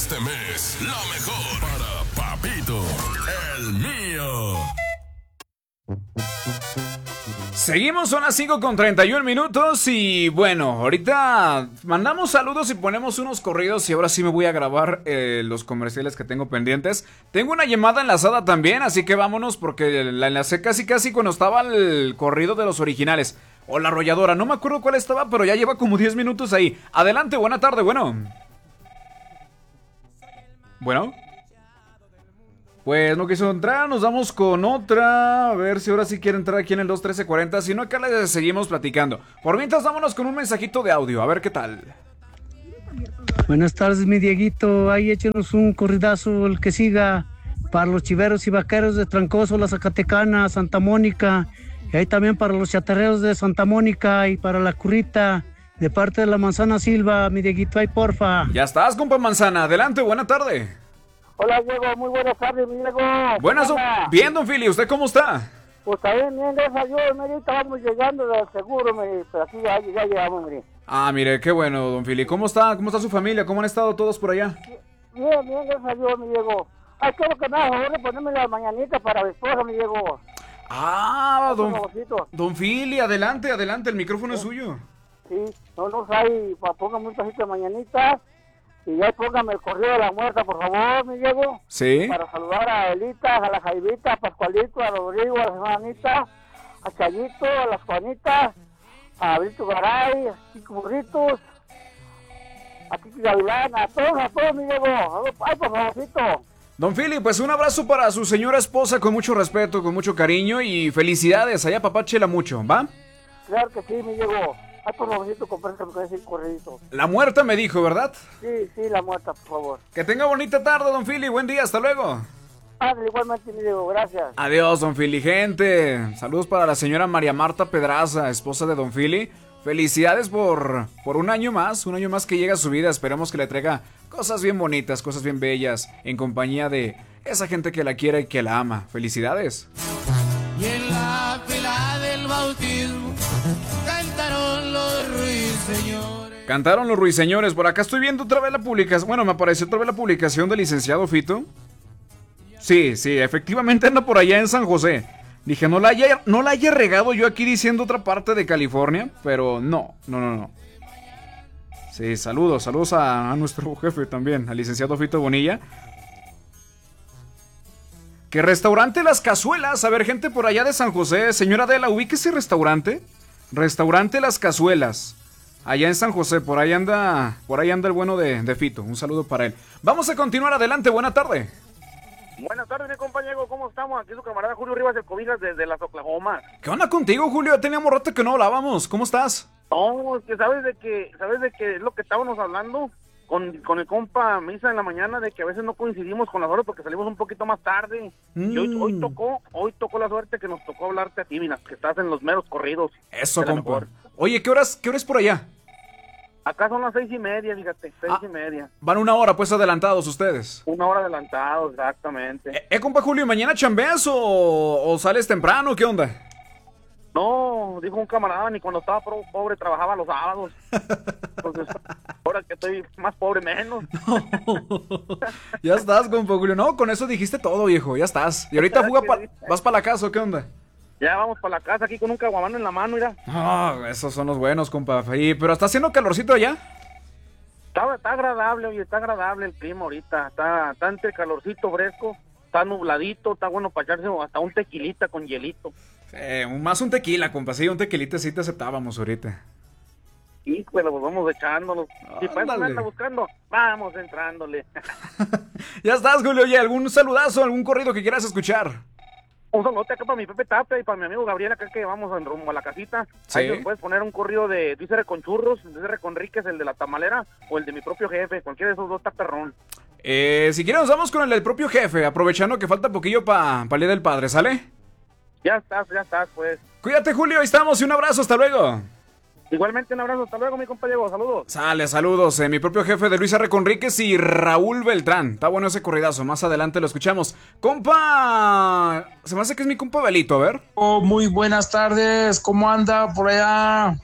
este mes, la mejor para Papito, el mío. Seguimos, son las 5:31 y bueno, ahorita mandamos saludos y ponemos unos corridos y ahora sí me voy a grabar los comerciales que tengo pendientes. Tengo una llamada enlazada también, así que vámonos porque la enlacé casi cuando estaba el corrido de los originales. O la arrolladora, no me acuerdo cuál estaba, pero ya lleva como 10 minutos ahí. Adelante, buena tarde, bueno. Bueno. Pues no quiso entrar, nos vamos con otra. A ver si ahora sí quiere entrar aquí en el 21340. Si no, acá le seguimos platicando. Por mientras, vámonos con un mensajito de audio. A ver qué tal. Buenas tardes, mi Dieguito. Ahí échenos un corridazo, el que siga. Para los chiveros y vaqueros de Trancoso, la Zacatecana, Santa Mónica. Y ahí también para los chatarreros de Santa Mónica y para la Currita. De parte de la Manzana Silva, mi Dieguito. Ahí, porfa. Ya estás, compa Manzana. Adelante, buena tarde. Hola, Diego, muy buenas tardes, mi Diego. Buenas, bien, don Fili, ¿usted cómo está? Pues también, bien, gracias a Dios, mire, estábamos llegando del seguro, mire, pero aquí ya llegamos, mire. Ah, mire, qué bueno, don Fili. ¿Cómo está? ¿Cómo está su familia? ¿Cómo han estado todos por allá? Bien, gracias a Dios, mi Diego. Ay, quiero que me haga favor de ponerme la mañanita para mi esposa, mi Diego. Ah, don Fili, adelante, el micrófono es suyo. Sí, no hay, póngame un pedacito de mañanita. Y ahí póngame el correo de la muerta, por favor, mi Diego. Sí. Para saludar a Elita, a la Jaivita, a Pascualito, a Rodrigo, a la Juanita, a Chayito, a las Juanitas, a Brito Garay, a Chico Burritos, a Kiki Gavilán, a todos, mi Diego. Ay, por favorcito. Don Fili, pues un abrazo para su señora esposa con mucho respeto, con mucho cariño y felicidades. Allá papáchela mucho, ¿va? Claro que sí, mi Diego. Ay, por favorcito, compréntame con ese corredito. La muerta me dijo, ¿verdad? Sí, la muerta, por favor. Que tenga bonita tarde, don Fili. Buen día, hasta luego. Igualmente, mi Diego, gracias. Adiós, don Fili, gente. Saludos para la señora María Marta Pedraza, esposa de don Fili. Felicidades por un año más que llega a su vida. Esperemos que le traiga cosas bien bonitas, cosas bien bellas, en compañía de esa gente que la quiere y que la ama. Felicidades. Y en la fila del bautismo cantaron los ruiseñores. Cantaron los ruiseñores. Por acá estoy viendo otra vez la publicación. Bueno, me apareció otra vez la publicación del licenciado Fito. Sí, efectivamente anda por allá en San José. Dije, no la haya regado yo aquí diciendo otra parte de California. Pero no. Sí, saludos a nuestro jefe también, al licenciado Fito Bonilla. Que restaurante Las Cazuelas. A ver, gente por allá de San José. Señora Adela, ubique ese restaurante. Restaurante Las Cazuelas. Allá en San José, por ahí anda el bueno de Fito. Un saludo para él. Vamos a continuar adelante, buena tarde. Buenas tardes, mi compañero, ¿cómo estamos? Aquí su camarada Julio Rivas de Cobijas desde las Oklahoma. ¿Qué onda contigo, Julio? Ya teníamos rato que no hablábamos. ¿Cómo estás? No, es que sabes de que es lo que estábamos hablando con el compa Misa en la mañana, de que a veces no coincidimos con las horas porque salimos un poquito más tarde. Y hoy tocó la suerte que nos tocó hablarte a ti, mira, que estás en los meros corridos. Eso, compa. Oye, ¿qué horas por allá? Acá son las 6:30, fíjate, 6:30. Van una hora, pues, adelantados ustedes. Una hora adelantados, exactamente. Compa Julio, ¿mañana chambeas o sales temprano? ¿Qué onda? No, dijo un camarada, ni cuando estaba pobre trabajaba los sábados. Entonces, ahora que estoy más pobre, menos. Ya estás, compa Julio. No, con eso dijiste todo, viejo, ya estás. Y ahorita vas para la casa, ¿o qué onda? Ya vamos para la casa aquí con un caguamán en la mano, mira. No, esos son los buenos, compa. Pero está haciendo calorcito allá. Está agradable, oye, está agradable el clima ahorita. Está entre calorcito fresco, está nubladito, está bueno para echarse hasta un tequilita con hielito. Más un tequila, compa. Sí, un tequilita sí te aceptábamos ahorita. Y pues lo vamos echándonos. Si para eso me anda buscando, vamos entrándole. Ya estás, Julio. Oye, ¿algún saludazo, algún corrido que quieras escuchar? Un saludote acá para mi Pepe Tapia y para mi amigo Gabriel acá que vamos en rumbo a la casita. ¿Sí? Ahí nos puedes poner un corrido de Dícere con churros, Dícere con Ríquez, el de la tamalera, o el de mi propio jefe. Cualquiera de esos dos está perrón. Si quieres nos vamos con el del propio jefe, aprovechando que falta poquillo para el Día del Padre, ¿sale? Ya estás, pues. Cuídate, Julio, ahí estamos y un abrazo, hasta luego. Igualmente un abrazo, hasta luego, mi compañero, saludos. Sale, saludos, mi propio jefe de Luis R. Conríquez y Raúl Beltrán. Está bueno ese corridazo, más adelante lo escuchamos. Compa, se me hace que es mi compa Belito, a ver. Muy buenas tardes, ¿cómo anda por allá?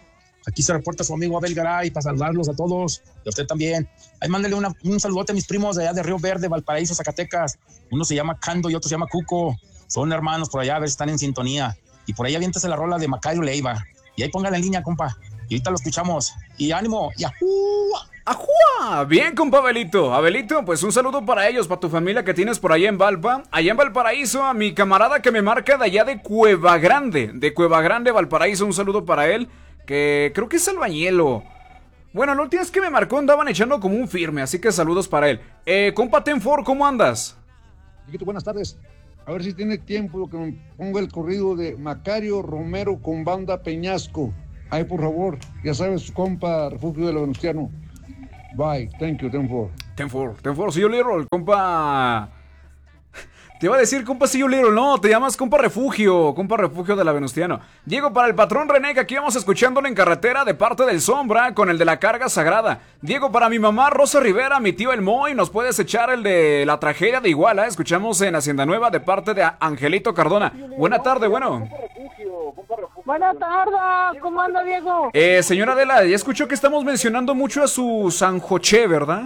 Aquí se reporta su amigo Abel Garay para saludarlos a todos, y a usted también. Ahí mándale un saludote a mis primos de allá de Río Verde, Valparaíso, Zacatecas. Uno se llama Cando y otro se llama Cuco. Son hermanos por allá, a ver si están en sintonía. Y por ahí aviéntase la rola de Macario Leiva. Y ahí póngala en línea, compa. Y ahorita lo escuchamos. Y ánimo, ¡yahoo! ¡Ajua! Bien, compa Abelito. Abelito, pues un saludo para ellos, para tu familia que tienes por allá en Valpa. Allá en Valparaíso, a mi camarada que me marca de allá de Cueva Grande, Valparaíso. Un saludo para él, que creo que es albañelo. Bueno, la última vez que me marcó andaban echando como un firme, así que saludos para él. Compa Tenfor, ¿cómo andas? Buenas tardes. A ver si tiene tiempo que me ponga el corrido de Macario Romero con banda Peñasco. Ahí, por favor. Ya sabes, compa, Refugio de lo Venustiano. Bye. Thank you, Tenfor, si yo leo el compa... Te iba a decir compa si yo leo, no, te llamas compa Refugio de la Venustiano. Diego, para el patrón René, que aquí vamos escuchándolo en carretera de parte del Sombra con el de la carga sagrada. Diego, para mi mamá Rosa Rivera, mi tío El Moy, nos puedes echar el de la tragedia de Iguala. Escuchamos en Hacienda Nueva de parte de Angelito Cardona. Buena tarde, bueno. Buenas tardes, ¿cómo anda, Diego? Señora Adela, ya escuchó que estamos mencionando mucho a su San José, ¿verdad?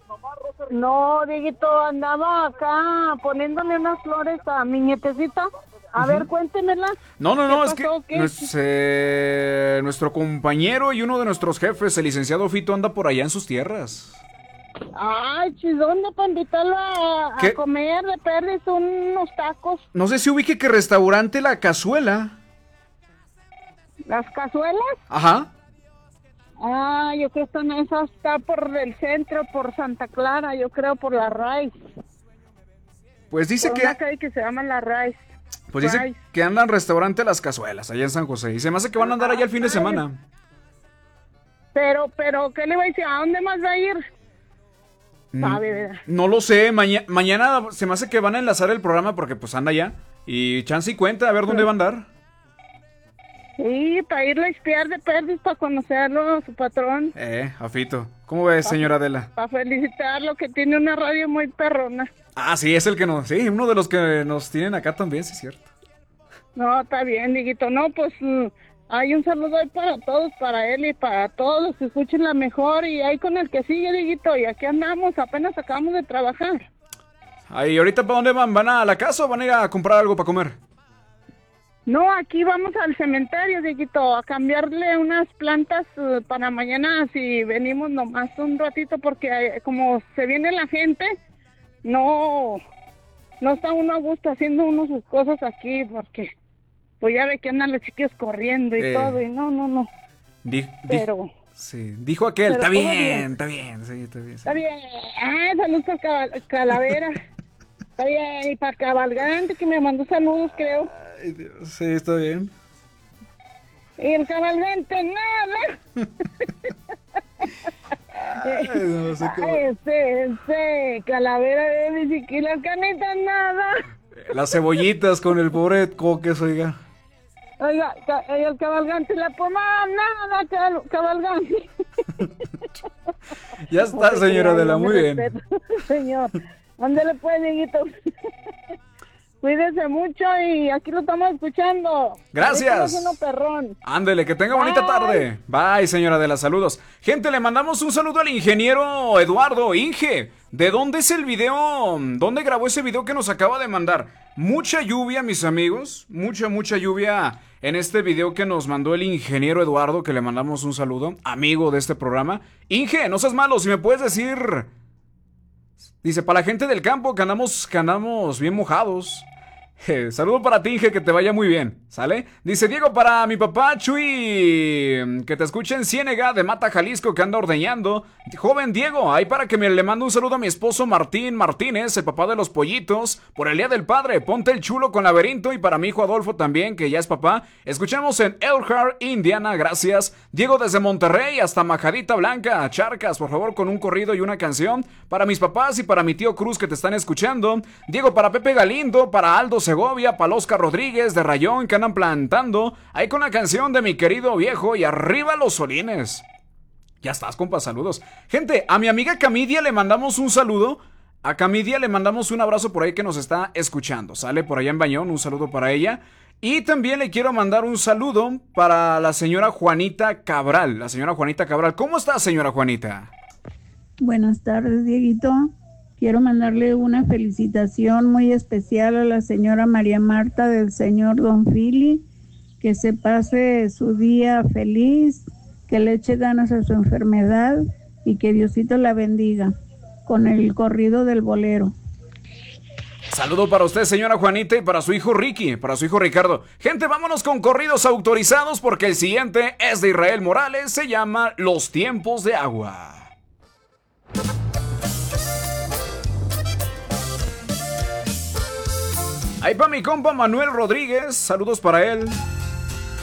No, Dieguito, andaba acá poniéndole unas flores a mi nietecita. A ver, cuéntemela. No, es que nuestro compañero y uno de nuestros jefes, el licenciado Fito, anda por allá en sus tierras. Ay, ¿dónde para invitarlo a comer de perdiz unos tacos? No sé si ubique que restaurante La Cazuela. ¿Las cazuelas? Ajá. Ah, yo creo que está por el centro, por Santa Clara, yo creo por la Rice. Pues dice por una calle que se llama la Rice. Pues dice que andan restaurante Las Cazuelas, allá en San José. Y se me hace que van a andar allá el fin de semana. Pero, ¿qué le voy a decir? ¿A dónde más va a ir? No lo sé, mañana se me hace que van a enlazar el programa porque pues anda allá. Y chance y cuenta, a ver dónde va a andar. Sí, para irle a espiar de perdiz, para conocerlo, a su patrón. Afito. ¿Cómo ves, señora Adela? Para felicitarlo, que tiene una radio muy perrona. Ah, sí, es el que nos... Sí, uno de los que nos tienen acá también, sí es cierto. No, está bien, Dieguito. No, pues hay un saludo ahí para todos, para él y para todos los que escuchen la mejor. Y ahí con el que sigue, Dieguito. Y aquí andamos, apenas acabamos de trabajar. Ahí, ¿ahorita para dónde van? ¿Van a la casa o van a ir a comprar algo para comer? No, aquí vamos al cementerio, Dieguito, a cambiarle unas plantas para mañana si venimos nomás un ratito, porque como se viene la gente, no está uno a gusto haciendo uno sus cosas aquí, porque pues ya ve que andan los chiquillos corriendo y todo, y no. Pero... Sí, dijo aquel, está bien, sí, está bien. Está bien, saludos a Calavera. Está bien, y para Cabalgante, que me mandó saludos, creo. Ay, Dios, sí, está bien. Y el Cabalgante, nada. No sé cómo. Ese Calavera de bicicleta, las canitas, nada. Las cebollitas con el pobre Coques, oiga. Oiga, el Cabalgante, la pomada, nada, Cabalgante. Ya está, señora Adela, muy bien. Señor, ándale pues, Dieguito. Cuídese mucho y aquí lo estamos escuchando. Gracias. Ándele, que tenga bonita tarde. Bye, señora Adela, saludos. Gente, le mandamos un saludo al ingeniero Eduardo. Inge, ¿de dónde es el video? ¿Dónde grabó ese video que nos acaba de mandar? Mucha lluvia, mis amigos. Mucha lluvia en este video que nos mandó el ingeniero Eduardo, que le mandamos un saludo, amigo de este programa. Inge, no seas malo, si me puedes decir... Dice, para la gente del campo que andamos bien mojados. Saludo para ti, Inge, que te vaya muy bien, ¿sale? Dice Diego, para mi papá Chuy, que te escuche en Ciénega de Mata, Jalisco, que anda ordeñando. Joven Diego, ahí para que le mando un saludo a mi esposo Martín Martínez, el papá de los pollitos, por el Día del Padre. Ponte el chulo con laberinto. Y para mi hijo Adolfo también, que ya es papá. Escuchamos en Elkhart, Indiana, gracias. Diego desde Monterrey hasta Majadita Blanca, Charcas, por favor, con un corrido y una canción. Para mis papás y para mi tío Cruz, que te están escuchando. Diego, para Pepe Galindo, para Aldo Segovia, para Oscar Rodríguez de Rayón, que andan plantando. Ahí con la canción de mi querido viejo. Y arriba los solines. Ya estás, compa, saludos. Gente, a mi amiga Camidia le mandamos un saludo. A Camidia le mandamos un abrazo por ahí que nos está escuchando. Sale por allá en Bañón, un saludo para ella. Y también le quiero mandar un saludo para la señora Juanita Cabral. La señora Juanita Cabral. ¿Cómo está, señora Juanita? Buenas tardes, Dieguito. Quiero mandarle una felicitación muy especial a la señora María Marta del señor Don Fili. Que se pase su día feliz, que le eche ganas a su enfermedad y que Diosito la bendiga con el corrido del bolero. Saludo para usted, señora Juanita, y para su hijo Ricky, para su hijo Ricardo. Gente, vámonos con corridos autorizados porque el siguiente es de Israel Morales, se llama Los Tiempos de Agua. Ahí para mi compa Manuel Rodríguez, saludos para él.